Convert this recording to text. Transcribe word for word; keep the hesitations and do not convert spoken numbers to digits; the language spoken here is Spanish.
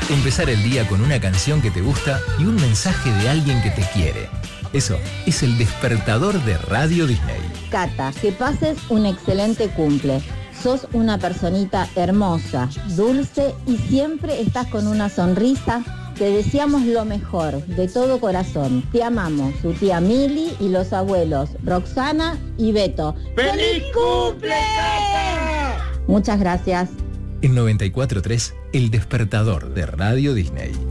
Empezar el día con una canción que te gusta y un mensaje de alguien que te quiere. Eso es el despertador de Radio Disney. Cata, que pases un excelente cumple. Sos una personita hermosa, dulce y siempre estás con una sonrisa. Te deseamos lo mejor, de todo corazón. Te amamos, su tía Mili y los abuelos Roxana y Beto. ¡Feliz cumple, Cata! Muchas gracias. En noventa y cuatro punto tres, el despertador de Radio Disney.